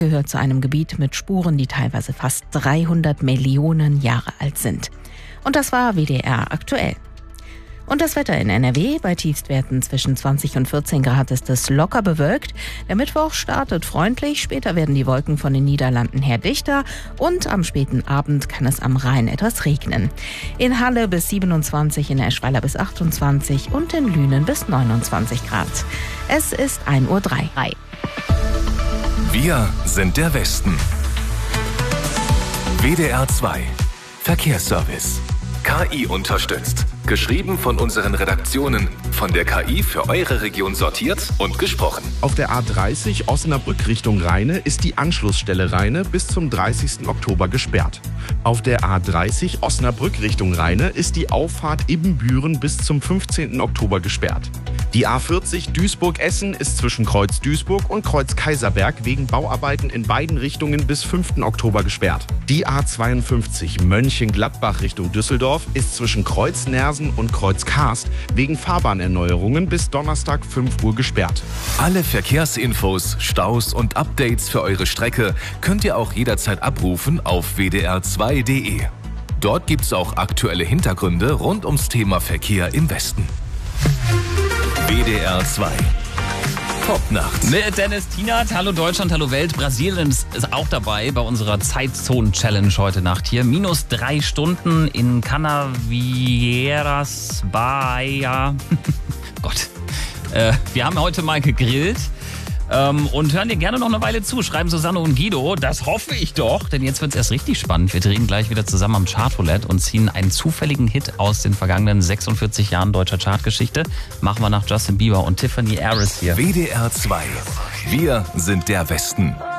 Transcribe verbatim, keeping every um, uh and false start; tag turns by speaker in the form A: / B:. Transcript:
A: gehört zu einem Gebiet mit Spuren, die teilweise fast dreihundert Millionen Jahre alt sind. Und das war W D R aktuell. Und das Wetter in N R W: bei Tiefstwerten zwischen zwanzig und vierzehn Grad ist es locker bewölkt. Der Mittwoch startet freundlich, später werden die Wolken von den Niederlanden her dichter und am späten Abend kann es am Rhein etwas regnen. In Halle bis siebenundzwanzig, in Eschweiler bis achtundzwanzig und in Lünen bis neunundzwanzig Grad. Es ist ein Uhr drei.
B: Wir sind der Westen. W D R zwei Verkehrsservice. K I unterstützt. Geschrieben von unseren Redaktionen. Von der K I für eure Region sortiert und gesprochen.
C: Auf der A dreißig Osnabrück Richtung Rheine ist die Anschlussstelle Rheine bis zum dreißigsten Oktober gesperrt. Auf der A dreißig Osnabrück Richtung Rheine ist die Auffahrt Ibbenbüren bis zum fünfzehnten Oktober gesperrt. Die A vierzig Duisburg-Essen ist zwischen Kreuz Duisburg und Kreuz Kaiserberg wegen Bauarbeiten in beiden Richtungen bis fünften Oktober gesperrt. Die A zweiundfünfzig Mönchengladbach Richtung Düsseldorf ist zwischen Kreuz Nersen und Kreuz Karst wegen Fahrbahnerneuerungen bis Donnerstag fünf Uhr gesperrt.
B: Alle Verkehrsinfos, Staus und Updates für eure Strecke könnt ihr auch jederzeit abrufen auf w d r zwei punkt d e. Dort gibt's auch aktuelle Hintergründe rund ums Thema Verkehr im Westen. W D R zwei Popnacht.
D: Mit Dennis Tienert. Hallo Deutschland, hallo Welt. Brasilien ist auch dabei bei unserer Zeitzonen-Challenge heute Nacht hier. Minus drei Stunden in Canavieiras, Bahia. Gott. Äh, wir haben heute mal gegrillt. Ähm, und hören dir gerne noch eine Weile zu. Schreiben Susanne und Guido. Das hoffe ich doch, denn jetzt wird es erst richtig spannend. Wir drehen gleich wieder zusammen am Chartroulette und ziehen einen zufälligen Hit aus den vergangenen sechsundvierzig Jahren deutscher Chartgeschichte. Machen wir nach Justin Bieber und Tiffany Harris hier.
B: W D R zwei. Wir sind der Westen.